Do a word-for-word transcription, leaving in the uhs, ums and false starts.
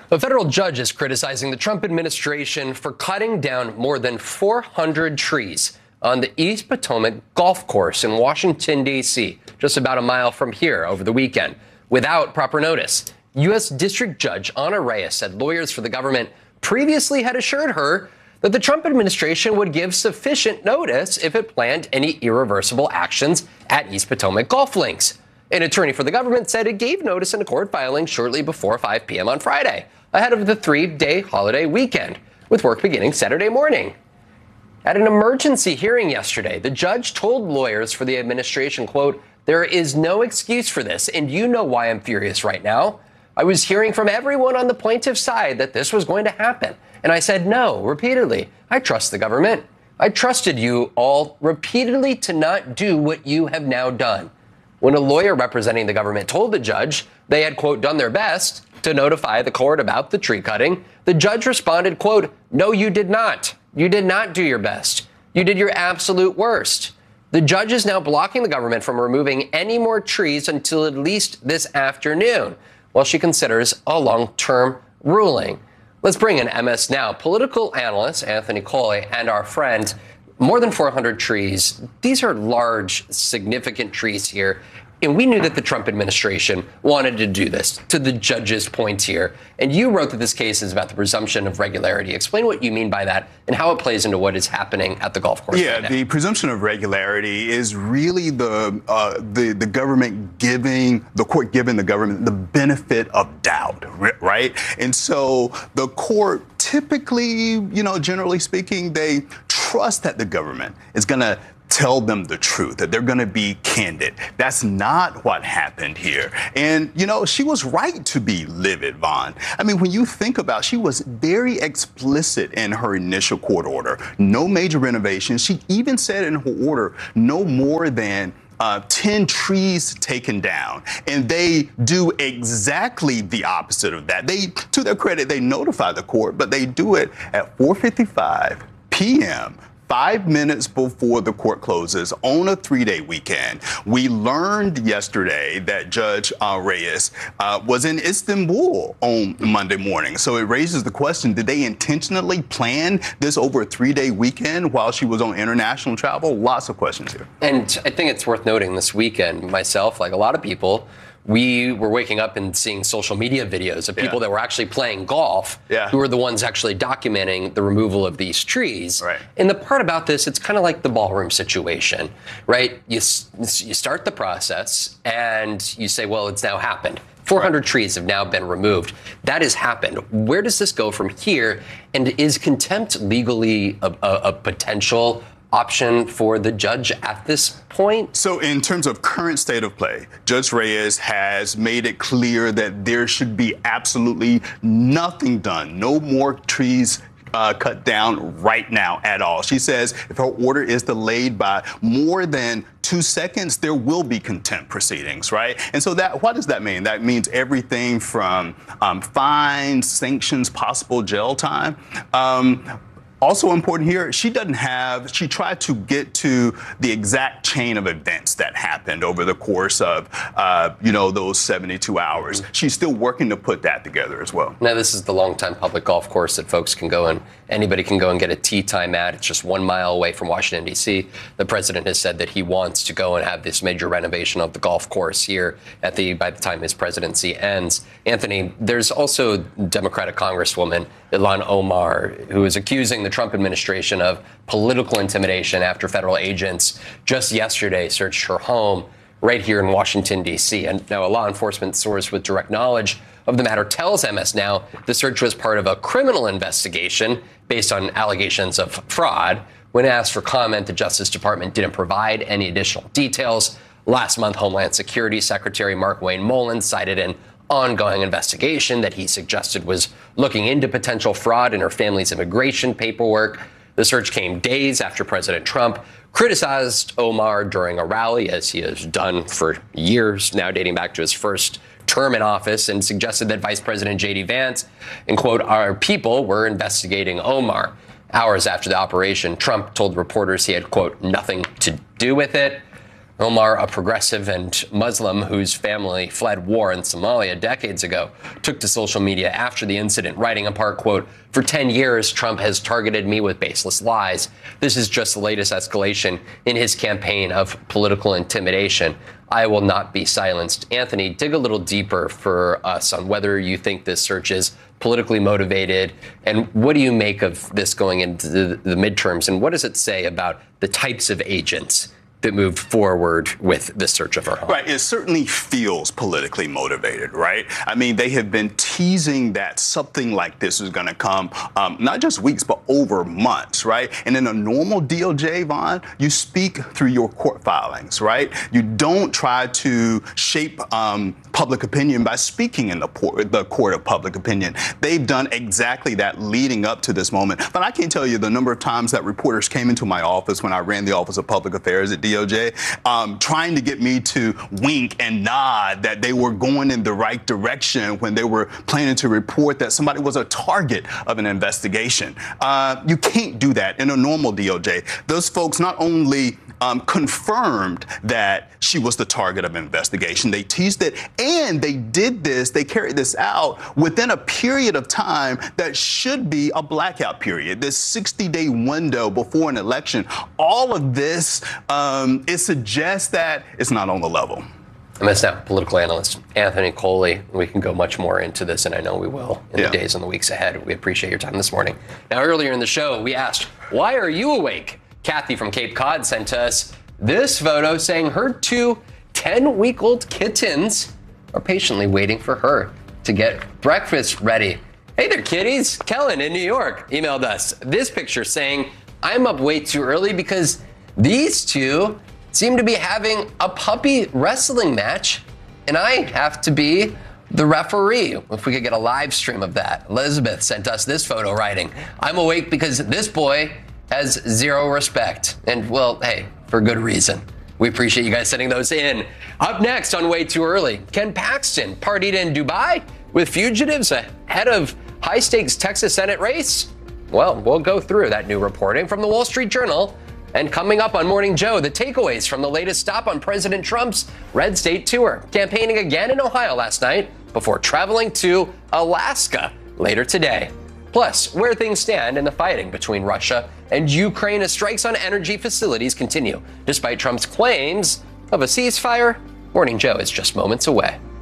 A federal judge is criticizing the Trump administration for cutting down more than four hundred trees on the East Potomac Golf Course in Washington, D C, just about a mile from here over the weekend, without proper notice. U S. District Judge Ana Reyes said lawyers for the government previously had assured her that the Trump administration would give sufficient notice if it planned any irreversible actions at East Potomac golf links. An attorney for the government said it gave notice in a court filing shortly before five p.m. on Friday, ahead of the three-day holiday weekend, with work beginning Saturday morning. At an emergency hearing yesterday, the judge told lawyers for the administration, quote, "There is no excuse for this, and you know why I'm furious right now. I was hearing from everyone on the plaintiff's side that this was going to happen, and I said no repeatedly. I trust the government. I trusted you all repeatedly to not do what you have now done." When a lawyer representing the government told the judge they had, quote, done their best to notify the court about the tree cutting, the judge responded, quote, "No, you did not. You did not do your best. You did your absolute worst." The judge is now blocking the government from removing any more trees until at least this afternoon, while she considers a long-term ruling. Let's bring in M S Now political analyst Anthony Coley and our friend. More than four hundred trees. These are large, significant trees here. And we knew that the Trump administration wanted to do this, to the judge's point here. And you wrote that this case is about the presumption of regularity. Explain what you mean by that and how it plays into what is happening at the golf course. Yeah, right now. The presumption of regularity is really the, uh, the the government giving, the court giving the government the benefit of doubt, right? And so the court typically, you know, generally speaking, they trust that the government is going to tell them the truth, that they're going to be candid. That's not what happened here. And, you know, she was right to be livid, Vaughn. I mean, when you think about it, she was very explicit in her initial court order. No major renovations. She even said in her order, no more than Uh, ten trees taken down. And they do exactly the opposite of that. They, to their credit, they notify the court, but they do it at four fifty-five p.m., five minutes before the court closes on a three-day weekend. We learned yesterday that Judge uh, Reyes uh, was in Istanbul on Monday morning. So it raises the question, did they intentionally plan this over a three-day weekend while she was on international travel? Lots of questions here. And I think it's worth noting this weekend, myself, like a lot of people, we were waking up and seeing social media videos of people yeah. that were actually playing golf, yeah. who were the ones actually documenting the removal of these trees. Right. And the part about this, it's kind of like the ballroom situation, right? You you start the process and you say, well, it's now happened. four hundred right. trees have now been removed. That has happened. Where does this go from here? And is contempt legally a, a, a potential option for the judge at this point? So in terms of current state of play, Judge Reyes has made it clear that there should be absolutely nothing done. No more trees uh, cut down right now at all. She says if her order is delayed by more than two seconds, there will be contempt proceedings, right? And so that, what does that mean? That means everything from um, fines, sanctions, possible jail time. Um, Also important here, she doesn't have, she tried to get to the exact chain of events that happened over the course of, uh, you know, those seventy-two hours. Mm-hmm. She's still working to put that together as well. Now, this is the longtime public golf course that folks can go and anybody can go and get a tee time at. It's just one mile away from Washington, D C. The president has said that he wants to go and have this major renovation of the golf course here at the, by the time his presidency ends. Anthony, there's also Democratic Congresswoman Ilhan Omar, who is accusing the Trump administration of political intimidation after federal agents just yesterday searched her home right here in Washington, D C. And now a law enforcement source with direct knowledge of the matter tells M S Now the search was part of a criminal investigation based on allegations of fraud. When asked for comment, the Justice Department didn't provide any additional details. Last month, Homeland Security Secretary Mark-Wayne Mullins cited an ongoing investigation that he suggested was looking into potential fraud in her family's immigration paperwork. The search came days after President Trump criticized Omar during a rally, as he has done for years now, dating back to his first term in office, and suggested that Vice President J D Vance and, quote, our people were investigating Omar. Hours after the operation, Trump told reporters he had, quote, nothing to do with it. Omar, a progressive and Muslim whose family fled war in Somalia decades ago, took to social media after the incident, writing in part, quote, "For ten years, Trump has targeted me with baseless lies. This is just the latest escalation in his campaign of political intimidation. I will not be silenced." Anthony, dig a little deeper for us on whether you think this search is politically motivated, and what do you make of this going into the, the midterms, and what does it say about the types of agents that moved forward with the search of her home? Right. It certainly feels politically motivated, right? I mean, they have been teasing that something like this is going to come, um, not just weeks, but over months, right? And in a normal D O J, Vaughn, you speak through your court filings, right? You don't try to shape um, public opinion by speaking in the, por- the court of public opinion. They've done exactly that leading up to this moment. But I can't tell you the number of times that reporters came into my office when I ran the Office of Public Affairs at D O J, um, trying to get me to wink and nod that they were going in the right direction when they were planning to report that somebody was a target of an investigation. Uh, you can't do that in a normal D O J. Those folks not only um, confirmed that she was the target of an investigation, they teased it, and they did this, they carried this out within a period of time that should be a blackout period, this sixty-day window before an election. All of this, um, it suggests that it's not on the level. And that's now political analyst Anthony Coley. We can go much more into this, and I know we will in yeah. the days and the weeks ahead. We appreciate your time this morning. Now, earlier in the show, we asked, why are you awake? Kathy from Cape Cod sent us this photo saying her two ten-week-old kittens are patiently waiting for her to get breakfast ready. Hey there, kitties. Kellen in New York emailed us this picture saying, I'm up way too early because these two seem to be having a puppy wrestling match, and I have to be the referee. If we could get a live stream of that. Elizabeth sent us this photo writing, I'm awake because this boy has zero respect. And, well, hey, for good reason. We appreciate you guys sending those in. Up next on Way Too Early, Ken Paxton partied in Dubai with fugitives ahead of high-stakes Texas Senate race. Well, we'll go through that new reporting from the Wall Street Journal. And coming up on Morning Joe, the takeaways from the latest stop on President Trump's Red State tour, campaigning again in Ohio last night before traveling to Alaska later today. Plus, where things stand in the fighting between Russia and Ukraine as strikes on energy facilities continue. Despite Trump's claims of a ceasefire, Morning Joe is just moments away.